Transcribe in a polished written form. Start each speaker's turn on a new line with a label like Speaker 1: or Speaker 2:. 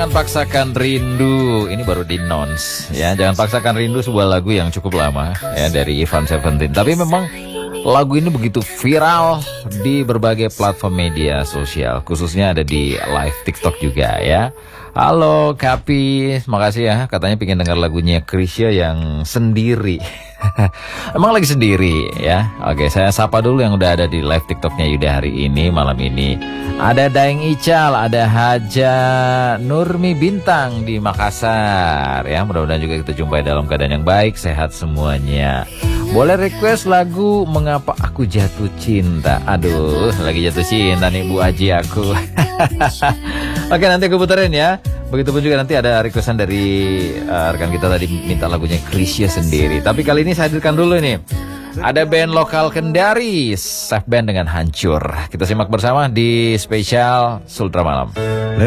Speaker 1: Jangan Paksakan Rindu. Ini baru di nons ya. Jangan Paksakan Rindu, sebuah lagu yang cukup lama ya dari Ivan Seventeen. Tapi memang lagu ini begitu viral di berbagai platform media sosial, khususnya ada di live TikTok juga ya. Halo Kapi, makasih ya, katanya pengen dengar lagunya Krisya yang Sendiri. Emang lagi sendiri ya. Oke, saya sapa dulu yang udah ada di live TikToknya Yuda hari ini, malam ini. Ada Daeng Ical, ada Haja Nurmi Bintang di Makassar ya. Mudah-mudahan juga kita jumpai dalam keadaan yang baik, sehat semuanya. Boleh request lagu Mengapa Aku Jatuh Cinta. Aduh, lagi jatuh cinta nih Bu Aji aku. Oke, nanti aku puterin ya. Begitupun juga nanti ada requestan dari rekan kita tadi minta lagunya Krisya Sendiri. Tapi kali ini saya hadirkan dulu nih. Ada band lokal Kendari, Safe Band dengan Hancur. Kita simak bersama di spesial Sultra Malam.